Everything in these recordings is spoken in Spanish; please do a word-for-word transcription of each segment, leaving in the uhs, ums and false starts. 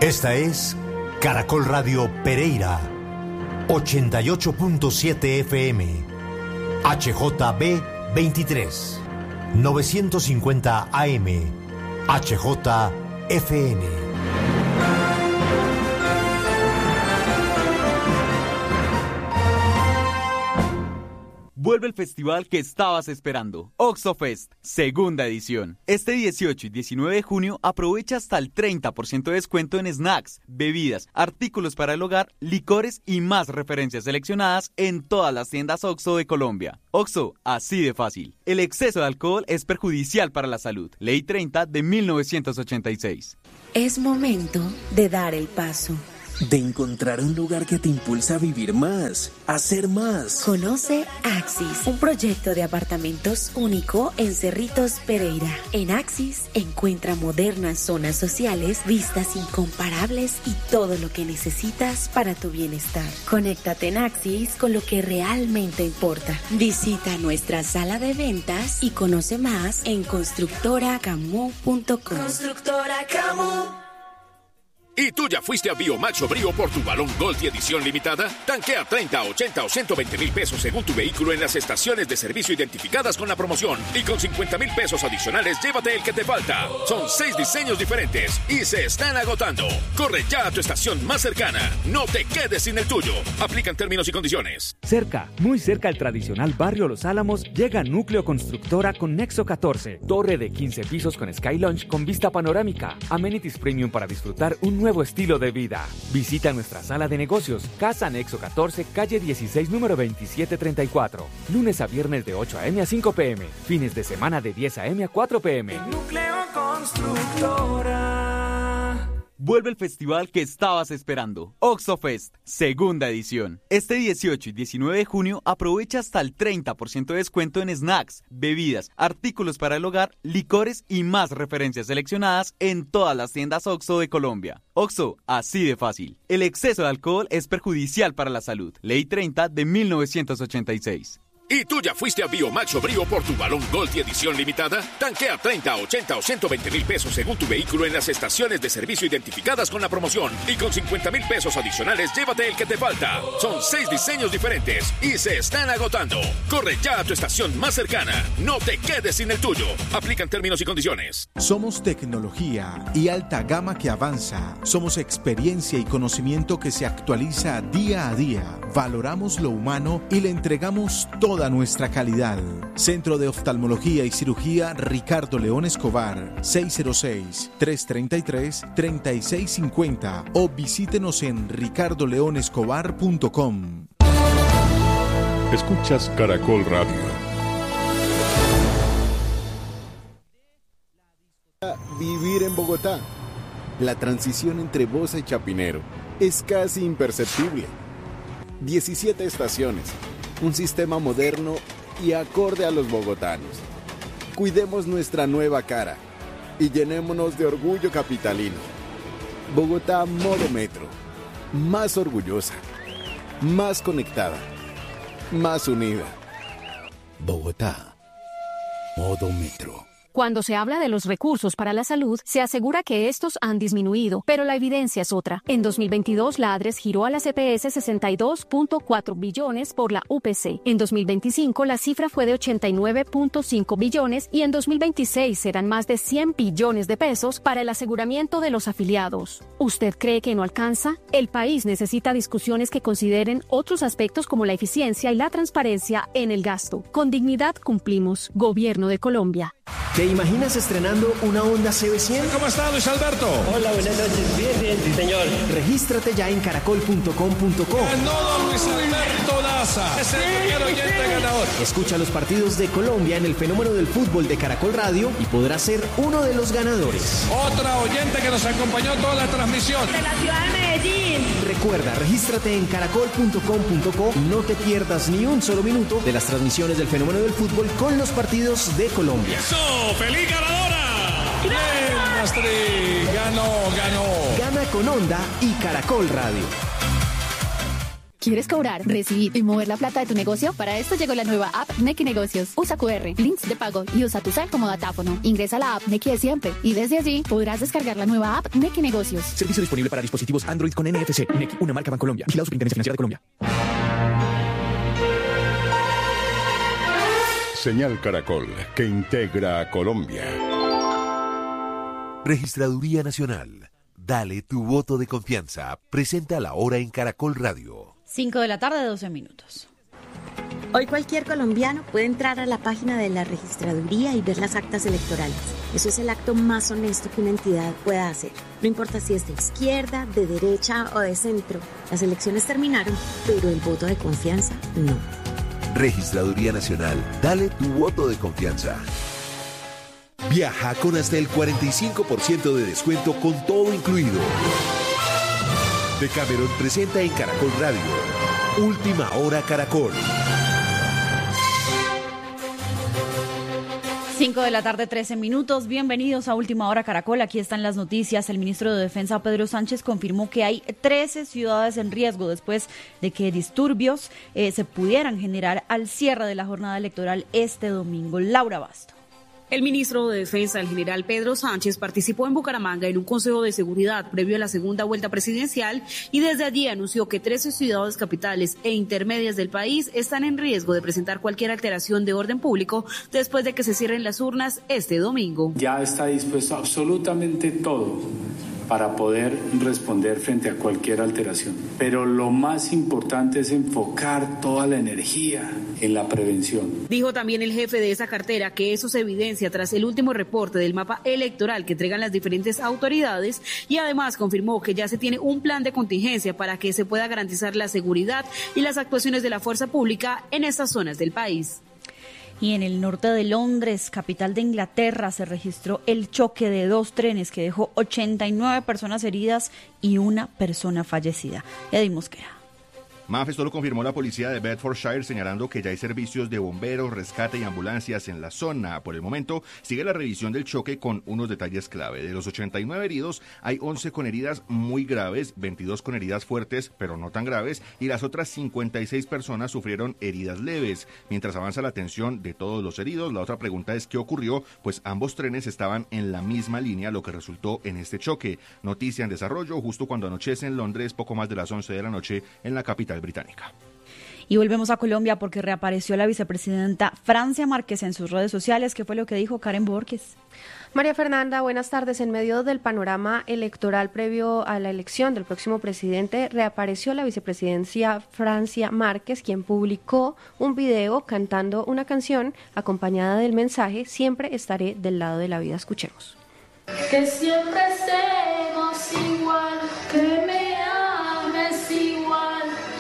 Esta es Caracol Radio Pereira, ochenta y ocho punto siete F M, H J B veintitrés, novecientos cincuenta A M, H J F N. Vuelve el festival que estabas esperando, OXXOFest, segunda edición. Este dieciocho y diecinueve de junio aprovecha hasta el treinta por ciento de descuento en snacks, bebidas, artículos para el hogar, licores y más referencias seleccionadas en todas las tiendas OXXO de Colombia. OXXO, así de fácil. El exceso de alcohol es perjudicial para la salud. Ley treinta de mil novecientos ochenta y seis. Es momento de dar el paso. De encontrar un lugar que te impulsa a vivir más, a hacer más. Conoce Axis, un proyecto de apartamentos único en Cerritos, Pereira. En Axis encuentra modernas zonas sociales, vistas incomparables y todo lo que necesitas para tu bienestar. Conéctate en Axis con lo que realmente importa. Visita nuestra sala de ventas y conoce más en constructora camu punto com. Constructora Camu. ¿Y tú ya fuiste a Biomax o Brío por tu balón Gold y edición limitada? Tanquea treinta, ochenta o ciento veinte mil pesos según tu vehículo en las estaciones de servicio identificadas con la promoción. Y con cincuenta mil pesos adicionales, llévate el que te falta. Son seis diseños diferentes y se están agotando. Corre ya a tu estación más cercana. No te quedes sin el tuyo. Aplican términos y condiciones. Cerca, muy cerca al tradicional barrio Los Álamos, llega Núcleo Constructora con Nexo catorce. Torre de quince pisos con Sky Lounge con vista panorámica. Amenities premium para disfrutar un nuevo estilo de vida. Visita nuestra sala de negocios, Casa Nexo catorce, calle dieciséis, número veintisiete treinta y cuatro. Lunes a viernes de ocho a m a cinco p m. Fines de semana de diez a m a cuatro p m. Núcleo Constructora. Vuelve el festival que estabas esperando, OXXOFest, segunda edición. Este dieciocho y diecinueve de junio aprovecha hasta el treinta por ciento de descuento en snacks, bebidas, artículos para el hogar, licores y más referencias seleccionadas en todas las tiendas OXXO de Colombia. OXXO, así de fácil. El exceso de alcohol es perjudicial para la salud. Ley treinta de mil novecientos ochenta y seis. ¿Y tú ya fuiste a Biomax o Brío por tu balón Gold y edición limitada? Tanquea treinta, ochenta o ciento veinte mil pesos según tu vehículo en las estaciones de servicio identificadas con la promoción. Y con cincuenta mil pesos adicionales, llévate el que te falta. Son seis diseños diferentes y se están agotando. Corre ya a tu estación más cercana. No te quedes sin el tuyo. Aplican términos y condiciones. Somos tecnología y alta gama que avanza. Somos experiencia y conocimiento que se actualiza día a día. Valoramos lo humano y le entregamos todo toda nuestra calidad. Centro de Oftalmología y Cirugía Ricardo León Escobar, seis cero seis, tres tres tres, tres seis cinco cero o visítenos en ricardo león escobar punto com. Escuchas Caracol Radio. Vivir en Bogotá. La transición entre Bosa y Chapinero es casi imperceptible. diecisiete estaciones. Un sistema moderno y acorde a los bogotanos. Cuidemos nuestra nueva cara y llenémonos de orgullo capitalino. Bogotá modo metro. Más orgullosa, más conectada, más unida. Bogotá, modo metro. Cuando se habla de los recursos para la salud, se asegura que estos han disminuido, pero la evidencia es otra. En dos mil veintidós, la ADRES giró a las E P S sesenta y dos punto cuatro billones por la U P C. En dos mil veinticinco, la cifra fue de ochenta y nueve punto cinco billones y en dos mil veintiséis serán más de cien billones de pesos para el aseguramiento de los afiliados. ¿Usted cree que no alcanza? El país necesita discusiones que consideren otros aspectos como la eficiencia y la transparencia en el gasto. Con dignidad cumplimos. Gobierno de Colombia. ¿Te imaginas estrenando una Honda C B cien? ¿Cómo está, Luis Alberto? Hola, buenas noches. Bien, bien, sí, señor. Regístrate ya en caracol punto com punto co. Ganó don Luis Alberto Daza. Es el primer oyente ganador. Escucha los partidos de Colombia en el fenómeno del fútbol de Caracol Radio y podrás ser uno de los ganadores. Otra oyente que nos acompañó toda la transmisión. De la ciudad de Medellín. Recuerda, regístrate en caracol punto com punto co y no te pierdas ni un solo minuto de las transmisiones del fenómeno del fútbol con los partidos de Colombia. ¡Eso! ¡Feliz ganadora! ¡Bien, Astrid! ¡Ganó, ganó! Gana con Honda y Caracol Radio. ¿Quieres cobrar, recibir y mover la plata de tu negocio? Para esto llegó la nueva app Nequi Negocios. Usa cu erre, links de pago y usa tu cel como datáfono. Ingresa a la app Nequi de siempre y desde allí podrás descargar la nueva app Nequi Negocios. Servicio disponible para dispositivos Android con N F C. Nequi, una marca Bancolombia. Vigilado Superintendencia Financiera de Colombia. Señal Caracol, que integra a Colombia. Registraduría Nacional. Dale tu voto de confianza. Presenta la hora en Caracol Radio. cinco de la tarde, doce minutos. Hoy cualquier colombiano puede entrar a la página de la registraduría y ver las actas electorales. Eso es el acto más honesto que una entidad pueda hacer. No importa si es de izquierda, de derecha o de centro. Las elecciones terminaron, pero el voto de confianza no. Registraduría Nacional. Dale tu voto de confianza. Viaja con hasta el cuarenta y cinco por ciento de descuento con todo incluido. Decameron presenta en Caracol Radio. Última Hora Caracol. cinco de la tarde, trece minutos. Bienvenidos a Última Hora Caracol. Aquí están las noticias. El ministro de Defensa, Pedro Sánchez, confirmó que hay trece ciudades en riesgo después de que disturbios eh, se pudieran generar al cierre de la jornada electoral este domingo. Laura Basto. El ministro de Defensa, el general Pedro Sánchez, participó en Bucaramanga en un consejo de seguridad previo a la segunda vuelta presidencial y desde allí anunció que trece ciudades capitales e intermedias del país están en riesgo de presentar cualquier alteración de orden público después de que se cierren las urnas este domingo. Ya está dispuesto absolutamente todo para poder responder frente a cualquier alteración. Pero lo más importante es enfocar toda la energía en la prevención. Dijo también el jefe de esa cartera que eso se evidencia tras el último reporte del mapa electoral que entregan las diferentes autoridades y además confirmó que ya se tiene un plan de contingencia para que se pueda garantizar la seguridad y las actuaciones de la fuerza pública en estas zonas del país. Y en el norte de Londres, capital de Inglaterra, se registró el choque de dos trenes que dejó ochenta y nueve personas heridas y una persona fallecida. Eddie Mosquera. Mafe, esto lo confirmó la policía de Bedfordshire, señalando que ya hay servicios de bomberos, rescate y ambulancias en la zona. Por el momento, sigue la revisión del choque con unos detalles clave. De los ochenta y nueve heridos, hay once con heridas muy graves, veintidós con heridas fuertes, pero no tan graves, y las otras cincuenta y seis personas sufrieron heridas leves. Mientras avanza la atención de todos los heridos, la otra pregunta es ¿qué ocurrió? Pues ambos trenes estaban en la misma línea, lo que resultó en este choque. Noticia en desarrollo, justo cuando anochece en Londres, poco más de las once de la noche, en la capital británica. Y volvemos a Colombia porque reapareció la vicepresidenta Francia Márquez en sus redes sociales. ¿Qué fue lo que dijo Karen Borges? María Fernanda, buenas tardes. En medio del panorama electoral previo a la elección del próximo presidente, reapareció la vicepresidencia Francia Márquez, quien publicó un video cantando una canción acompañada del mensaje "Siempre estaré del lado de la vida". Escuchemos. Que siempre estemos igual, que me ames igual.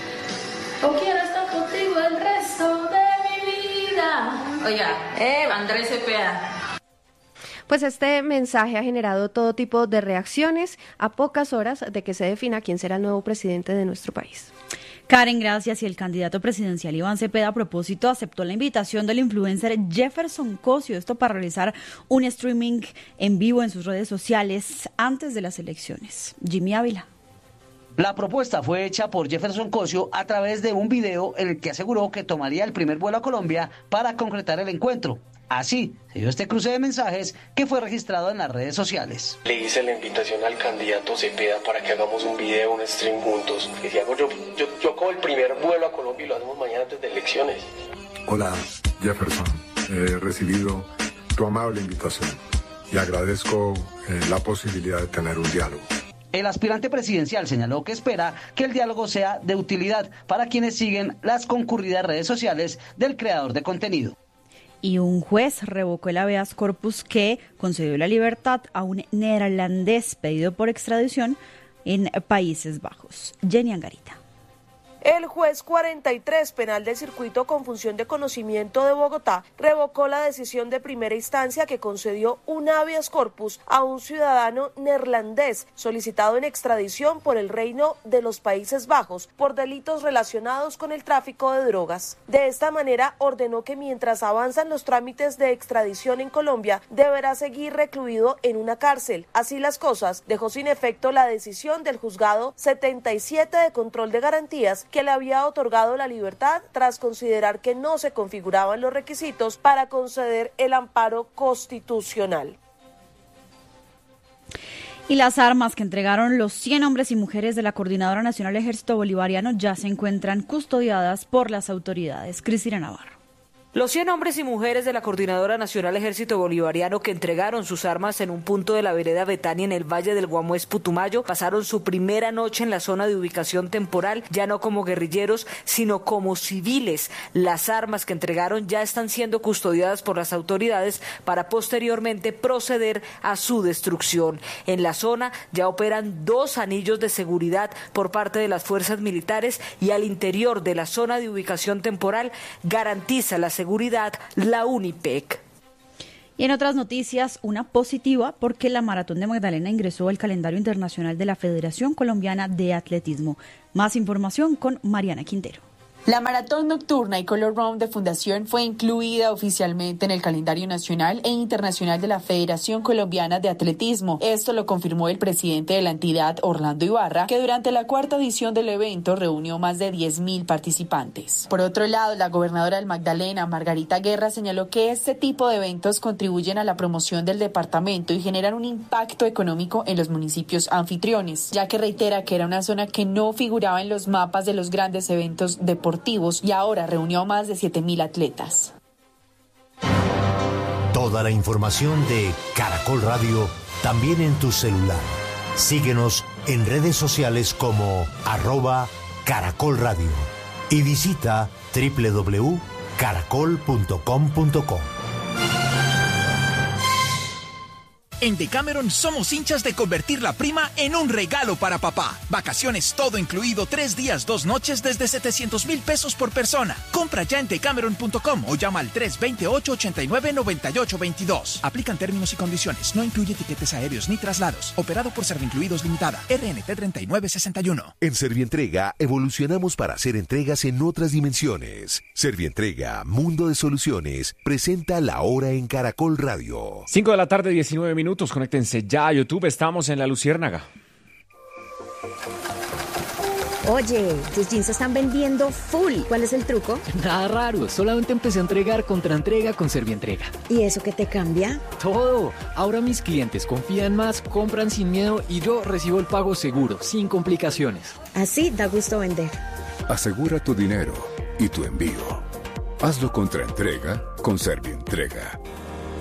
O quiero estar contigo el resto de mi vida. Oiga, eh, Andrés Cepeda. Pues este mensaje ha generado todo tipo de reacciones a pocas horas de que se defina quién será el nuevo presidente de nuestro país. Karen, gracias. Y el candidato presidencial Iván Cepeda, a propósito, aceptó la invitación del influencer Jefferson Cosio, esto para realizar un streaming en vivo en sus redes sociales antes de las elecciones. Jimmy Ávila. La propuesta fue hecha por Jefferson Cosio a través de un video en el que aseguró que tomaría el primer vuelo a Colombia para concretar el encuentro. Así se dio este cruce de mensajes que fue registrado en las redes sociales. Le hice la invitación al candidato Cepeda para que hagamos un video, un stream juntos. Y si hago yo, yo, yo cojo el primer vuelo a Colombia y lo hacemos mañana antes de elecciones. Hola, Jefferson. He recibido tu amable invitación y agradezco eh, la posibilidad de tener un diálogo. El aspirante presidencial señaló que espera que el diálogo sea de utilidad para quienes siguen las concurridas redes sociales del creador de contenido. Y un juez revocó el habeas corpus que concedió la libertad a un neerlandés pedido por extradición en Países Bajos. Jenny Angarita. El juez cuarenta y tres penal del circuito con función de conocimiento de Bogotá revocó la decisión de primera instancia que concedió un habeas corpus a un ciudadano neerlandés solicitado en extradición por el Reino de los Países Bajos por delitos relacionados con el tráfico de drogas. De esta manera ordenó que mientras avanzan los trámites de extradición en Colombia deberá seguir recluido en una cárcel. Así las cosas, dejó sin efecto la decisión del juzgado setenta y siete de control de garantías que le había otorgado la libertad tras considerar que no se configuraban los requisitos para conceder el amparo constitucional. Y las armas que entregaron los cien hombres y mujeres de la Coordinadora Nacional Ejército Bolivariano ya se encuentran custodiadas por las autoridades. Cristina Navarro. Los cien hombres y mujeres de la Coordinadora Nacional Ejército Bolivariano que entregaron sus armas en un punto de la vereda Betania en el Valle del Guamués, Putumayo, pasaron su primera noche en la zona de ubicación temporal, ya no como guerrilleros, sino como civiles. Las armas que entregaron ya están siendo custodiadas por las autoridades para posteriormente proceder a su destrucción. En la zona ya operan dos anillos de seguridad por parte de las fuerzas militares y al interior de la zona de ubicación temporal garantiza la seguridad seguridad la UNIPEC. Y en otras noticias, una positiva porque la Maratón de Magdalena ingresó al calendario internacional de la Federación Colombiana de Atletismo. Más información con Mariana Quintero. La maratón nocturna y Color Run de Fundación fue incluida oficialmente en el calendario nacional e internacional de la Federación Colombiana de Atletismo. Esto lo confirmó el presidente de la entidad, Orlando Ibarra, que durante la cuarta edición del evento reunió más de diez mil participantes. Por otro lado, la gobernadora del Magdalena, Margarita Guerra, señaló que este tipo de eventos contribuyen a la promoción del departamento y generan un impacto económico en los municipios anfitriones, ya que reitera que era una zona que no figuraba en los mapas de los grandes eventos deportivos y ahora reunió a más de siete mil atletas. Toda la información de Caracol Radio también en tu celular. Síguenos en redes sociales como arroba Caracol Radio y visita doble u doble u doble u punto caracol punto com punto co. En Decameron somos hinchas de convertir la prima en un regalo para papá. Vacaciones todo incluido, tres días, dos noches desde setecientos mil pesos por persona. Compra ya en decameron punto com o llama al tres dos ocho, ocho nueve, nueve ocho dos dos. Aplican términos y condiciones. No incluye tiquetes aéreos ni traslados. Operado por Servincluidos Limitada. R N T treinta y nueve sesenta y uno. En Servientrega evolucionamos para hacer entregas en otras dimensiones. Servientrega, Mundo de Soluciones, presenta La Hora en Caracol Radio. cinco de la tarde, diecinueve minutos. Conéctense ya a YouTube, estamos en La Luciérnaga. Oye, tus jeans se están vendiendo full. ¿Cuál es el truco? Nada raro, solamente empecé a entregar contra entrega con Servientrega. ¿Y eso qué te cambia? Todo. Ahora mis clientes confían más, compran sin miedo y yo recibo el pago seguro, sin complicaciones. Así da gusto vender. Asegura tu dinero y tu envío. Hazlo contra entrega con Servientrega.